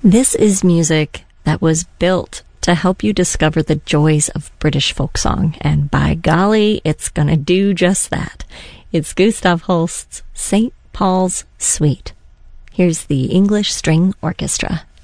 This is music that was built to help you discover the joys of British folk song, and by golly, it's gonna do just that. It's Gustav Holst's St. Paul's Suite. Here's the English String Orchestra.